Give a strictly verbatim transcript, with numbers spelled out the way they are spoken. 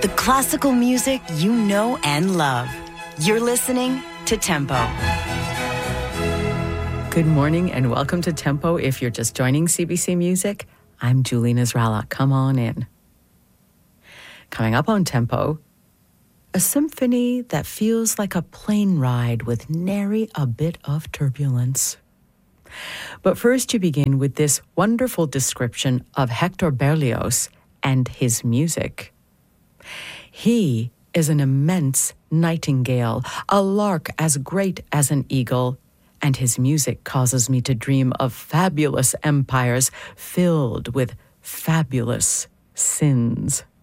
the classical music you know and love. You're listening to Tempo. Good morning and welcome to Tempo. If you're just joining C B C Music, I'm Julie Nasrallah. Come on in. Coming up on Tempo, a symphony that feels like a plane ride with nary a bit of turbulence. But first you begin with this wonderful description of Hector Berlioz and his music. He is an immense nightingale, a lark as great as an eagle, and his music causes me to dream of fabulous empires filled with fabulous sins.